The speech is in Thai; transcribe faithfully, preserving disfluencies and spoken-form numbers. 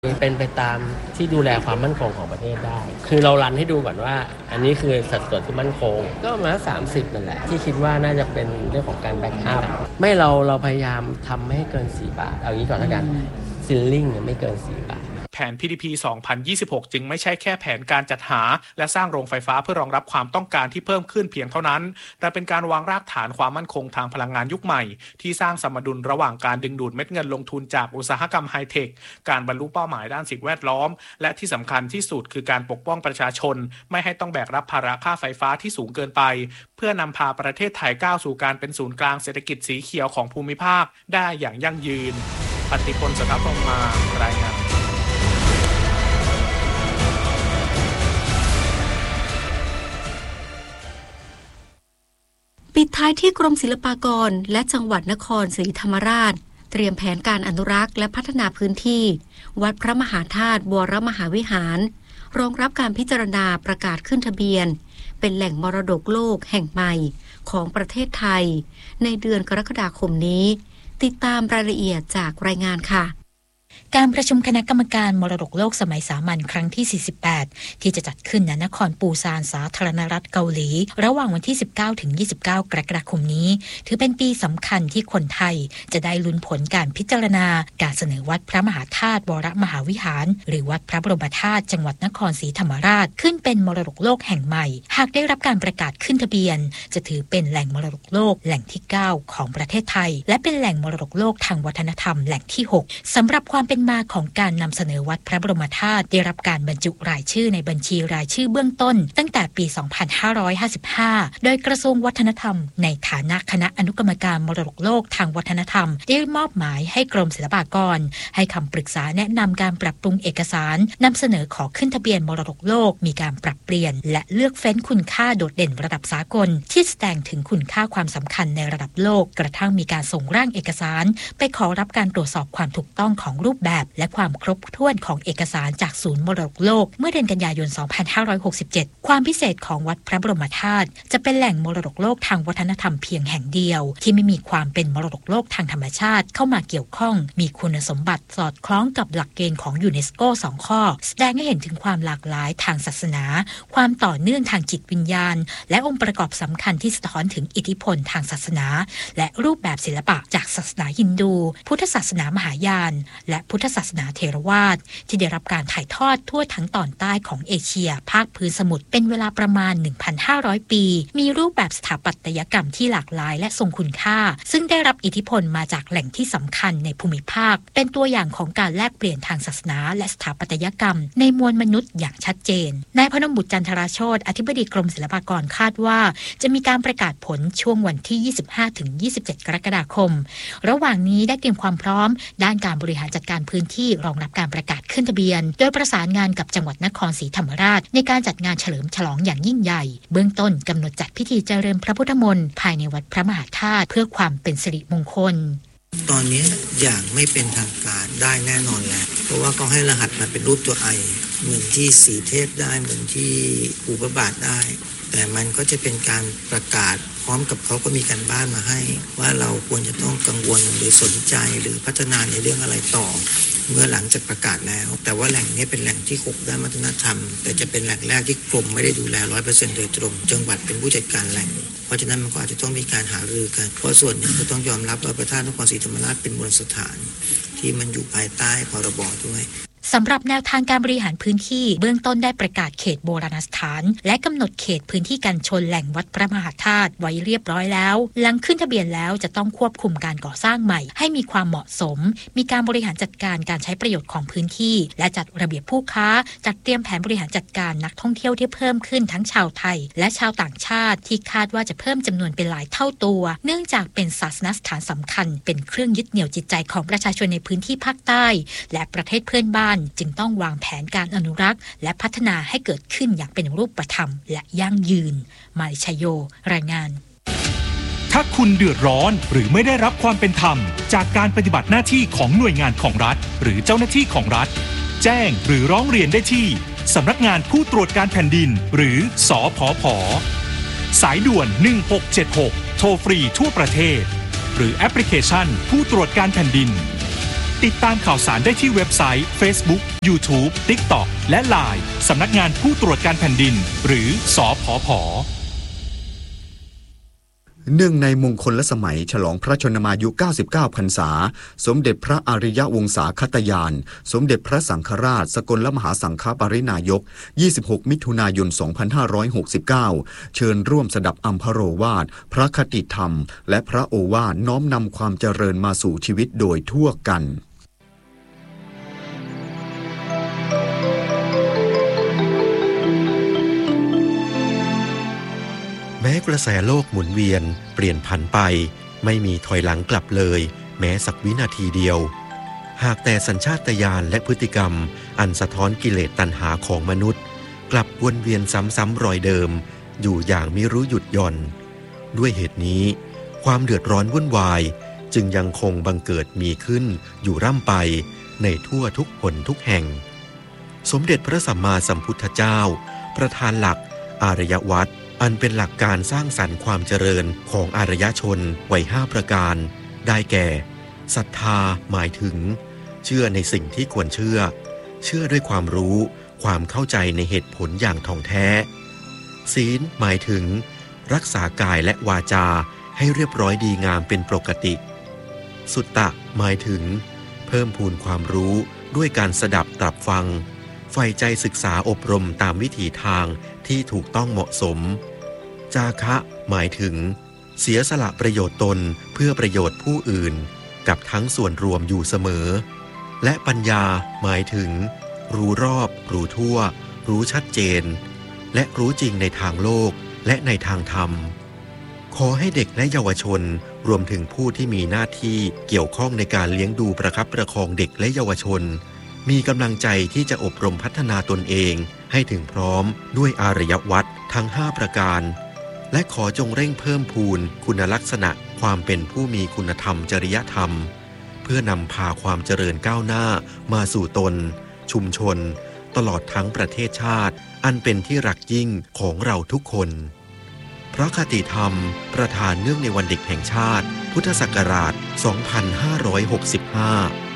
เป็นไปตามที่ดูแลความมั่นคงของประเทศได้คือเรารันให้ดูก่อนว่าอันนี้คือสัดส่วนที่มั่นคงก็ประมาณสามสิบนั่นแหละที่คิดว่าน่าจะเป็นเรื่องของการแบ็กอัพไม่เราเราพยายามทำให้เกินสี่บาทเอางี้ก่อนแล้วกันซีลลิ่งเนี่ยไม่เกินสี่บาทแผน พี ดี พี สองพันยี่สิบหกจึงไม่ใช่แค่แผนการจัดหาและสร้างโรงไฟฟ้าเพื่อรองรับความต้องการที่เพิ่มขึ้นเพียงเท่านั้นแต่เป็นการวางรากฐานความมั่นคงทางพลังงานยุคใหม่ที่สร้างสมดุลระหว่างการดึงดูดเม็ดเงินลงทุนจากอุตสาหกรรมไฮเทคการบรรลุเป้าหมายด้านสิ่งแวดล้อมและที่สำคัญที่สุดคือการปกป้องประชาชนไม่ให้ต้องแบกรับภาระค่าไฟฟ้าที่สูงเกินไปเพื่อนำพาประเทศไทยก้าวสู่การเป็นศูนย์กลางเศรษฐกิจสีเขียวของภูมิภาคได้อย่างยั่งยืนปฏิพล สถาพงษ์มารายงานปิดท้ายที่กรมศิลปากรและจังหวัดนครศรีธรรมราชเตรียมแผนการอนุรักษ์และพัฒนาพื้นที่วัดพระมหาธาตุวรมหาวิหารรองรับการพิจารณาประกาศขึ้นทะเบียนเป็นแหล่งมรดกโลกแห่งใหม่ของประเทศไทยในเดือนกรกฎาคมนี้ติดตามรายละเอียดจากรายงานค่ะการประชุมคณะกรรมการมรดกโลกสมัยสามัญครั้งที่สี่สิบแปดที่จะจัดขึ้นณนครปูซานสาธารณรัฐเกาหลีระหว่างวันที่สิบเก้าถึงยี่สิบเก้ากรกฎาคมนี้ถือเป็นปีสำคัญที่คนไทยจะได้ลุ้นผลการพิจารณาการเสนอวัดพระมหาธาตุวรมหาวิหารหรือวัดพระบรมธาตุจังหวัดนครศรีธรรมราชขึ้นเป็นมรดกโลกแห่งใหม่หากได้รับการประกาศขึ้นทะเบียนจะถือเป็นแหล่งมรดกโลกแหล่งที่เก้าของประเทศไทยและเป็นแหล่งมรดกโลกทางวัฒนธรรมแหล่งที่หกสำหรับความเป็นมาของการนำเสนอวัดพระบรมธาตุได้รับการบรรจุรายชื่อในบัญชีรายชื่อเบื้องต้นตั้งแต่ปี สองพันห้าร้อยห้าสิบห้า โดยกระทรวงวัฒนธรรมในฐานะคณะอนุกรรมการมรดกโลกทางวัฒนธรรมได้มอบหมายให้กรมศิลปากรให้คำปรึกษาแนะนำการปรับปรุงเอกสารนำเสนอขอขึ้นทะเบียนมรดกโลกมีการปรับเปลี่ยนและเลือกเฟ้นคุณค่าโดดเด่นระดับสากลที่แสดงถึงคุณค่าความสำคัญในระดับโลกกระทั่งมีการส่งร่างเอกสารไปขอรับการตรวจสอบความถูกต้องของรูปแบบและความครบถ้วนของเอกสารจากศูนย์มรดกโลกเมื่อเดือนกันยายน สองพันห้าร้อยหกสิบเจ็ด ความพิเศษของวัดพระบรมธาตุจะเป็นแหล่งมรดกโลกทางวัฒนธรรมเพียงแห่งเดียวที่ไม่มีความเป็นมรดกโลกทางธรรมชาติเข้ามาเกี่ยวข้องมีคุณสมบัติสอดคล้องกับหลักเกณฑ์ของยูเนสโกสองข้อแสดงให้เห็นถึงความหลากหลายทางศาสนาความต่อเนื่องทางจิตวิญญาณและองค์ประกอบสำคัญที่สะท้อนถึงอิทธิพลทางศาสนาและรูปแบบศิลปะจากศาสนาฮินดูพุทธศาสนามหายานและพุทธศาสนาเทรวาทที่ได้รับการถ่ายทอดทั่วทั้งตอนใต้ของเอเชียภาคพื้นสมุทรเป็นเวลาประมาณ หนึ่งพันห้าร้อย ปีมีรูปแบบสถาปัตยกรรมที่หลากหลายและทรงคุณค่าซึ่งได้รับอิทธิพลมาจากแหล่งที่สำคัญในภูมิภาคเป็นตัวอย่างของการแลกเปลี่ยนทางศาสนาและสถาปัตยกรรมในมวลมนุษย์อย่างชัดเจนนายพนมบุตรจันทราโชติอธิบดีกรมศิลปากรคาดว่าจะมีการประกาศผลช่วงวันที่ ยี่สิบห้าถึงยี่สิบเจ็ด กรกฎาคมระหว่างนี้ได้เตรียมความพร้อมด้านการบริหารจัดการพื้นที่รองรับการประกาศขึ้นทะเบียนโดยประสานงานกับจังหวัดนครศรีธรรมราชในการจัดงานเฉลิมฉลองอย่างยิ่งใหญ่เบื้องต้นกำหนดจัดพิธีเจริญพระพุทธมนต์ภายในวัดพระมหาธาตุเพื่อความเป็นสิริมงคลตอนนี้อย่างไม่เป็นทางการได้แน่นอนแล้วเพราะว่าเขาให้รหัสมาเป็นรูปตัวไอเหมือนที่สีเทพได้เหมือนที่อุปบาทได้แต่มันก็จะเป็นการประกาศพร้อมกับเขาก็มีการบ้านมาให้ว่าเราควรจะต้องกังวลหรือสนใจหรือพัฒนาในเรื่องอะไรต่อเมื่อหลังจากประกาศแล้วแต่ว่าแหล่งนี้เป็นแหล่งที่หกด้านวัฒนธรรมแต่จะเป็นแหล่งแรกที่กรมไม่ได้ดูแล ร้อยเปอร์เซ็นต์ โดยตรงจังหวัดเป็นผู้จัดการแหล่งเพราะฉะนั้นมันก็อาจจะต้องมีการหารือกันเพราะส่วนหนึ่งก็ต้องยอมรับว่าพระธาตุนครศรีธรรมราชเป็นโบราณสถานที่มันอยู่ภายใต้พรบด้วยสำหรับแนวทางการบริหารพื้นที่เบื้องต้นได้ประกาศเขตโบราณสถานและกำหนดเขตพื้นที่การชนแหล่งวัดพระมหาธาตุไว้เรียบร้อยแล้วหลังขึ้นทะเบียนแล้วจะต้องควบคุมการก่อสร้างใหม่ให้มีความเหมาะสมมีการบริหารจัดการการใช้ประโยชน์ของพื้นที่และจัดระเบียบผู้ค้าจัดเตรียมแผนบริหารจัดการนักท่องเที่ยวที่เพิ่มขึ้นทั้งชาวไทยและชาวต่างชาติที่คาดว่าจะเพิ่มจำนวนเป็นหลายเท่าตัวเนื่องจากเป็นศาสนสถานสำคัญเป็นเครื่องยึดเหนี่ยวจิตใจของประชาชนในพื้นที่ภาคใต้และประเทศเพื่อนบ้านจึงต้องวางแผนการอนุรักษ์และพัฒนาให้เกิดขึ้นอย่างเป็นรูปธรรมและยั่งยืนมาริชโยรายงานถ้าคุณเดือดร้อนหรือไม่ได้รับความเป็นธรรมจากการปฏิบัติหน้าที่ของหน่วยงานของรัฐหรือเจ้าหน้าที่ของรัฐแจ้งหรือร้องเรียนได้ที่สำนักงานผู้ตรวจการแผ่นดินหรือสผผ.สายด่วนหนึ่งหกเจ็ดหกโทรฟรีทั่วประเทศหรือแอปพลิเคชันผู้ตรวจการแผ่นดินติดตามข่าวสารได้ที่เว็บไซต์ Facebook YouTube TikTok และ ไลน์ สำนักงานผู้ตรวจการแผ่นดินหรือสผผ. เนื่องในมงคลสมัยฉลองพระชนมายุเก้าสิบเก้าพรรษาสมเด็จพระอริยวงศาคตยานสมเด็จพระสังฆราชสกลมหาสังฆปรินายกยี่สิบหกมิถุนายนสองพันห้าร้อยหกสิบเก้าเชิญร่วมสดับอัมพโรวาทพระคติธรรมและพระโอวาทน้อมนำความเจริญมาสู่ชีวิตโดยทั่วกันแม้กระแสโลกหมุนเวียนเปลี่ยนผันไปไม่มีถอยหลังกลับเลยแม้สักวินาทีเดียวหากแต่สัญชาตญาณและพฤติกรรมอันสะท้อนกิเลสตัณหาของมนุษย์กลับวนเวียนซ้ำๆรอยเดิมอยู่อย่างไม่รู้หยุดหย่อนด้วยเหตุนี้ความเดือดร้อนวุ่นวายจึงยังคงบังเกิดมีขึ้นอยู่ร่ำไปในทั่วทุกหนทุกแห่งสมเด็จพระสัมมาสัมพุทธเจ้าประธานหลักอารยวัตรอันเป็นหลักการสร้างสรรค์ความเจริญของอารยชนไว้ห้าประการได้แก่ศรัทธาหมายถึงเชื่อในสิ่งที่ควรเชื่อเชื่อด้วยความรู้ความเข้าใจในเหตุผลอย่างท่องแท้ศีลหมายถึงรักษากายและวาจาให้เรียบร้อยดีงามเป็นปกติสุตตะหมายถึงเพิ่มพูนความรู้ด้วยการสดับตรับฟังใฝ่ใจศึกษาอบรมตามวิถีทางที่ถูกต้องเหมาะสมจาคะหมายถึงเสียสละประโยชน์ตนเพื่อประโยชน์ผู้อื่นกับทั้งส่วนรวมอยู่เสมอและปัญญาหมายถึงรู้รอบรู้ทั่วรู้ชัดเจนและรู้จริงในทางโลกและในทางธรรมขอให้เด็กและเยาวชนรวมถึงผู้ที่มีหน้าที่เกี่ยวข้องในการเลี้ยงดูประคับประคองเด็กและเยาวชนมีกำลังใจที่จะอบรมพัฒนาตนเองให้ถึงพร้อมด้วยอารยวัตรทั้งห้าประการและขอจงเร่งเพิ่มพูนคุณลักษณะความเป็นผู้มีคุณธรรมจริยธรรมเพื่อนำพาความเจริญก้าวหน้ามาสู่ตนชุมชนตลอดทั้งประเทศชาติอันเป็นที่รักยิ่งของเราทุกคนพระคติธรรมประธานเนื่องในวันเด็กแห่งชาติพุทธศักราช สองพันห้าร้อยหกสิบห้า